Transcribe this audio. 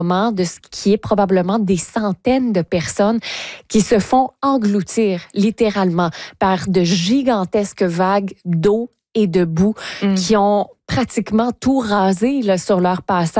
de ce qui est probablement des centaines de personnes qui se font engloutir littéralement par de gigantesques vagues d'eau et de boue qui ont pratiquement tout rasé là, sur leur passage.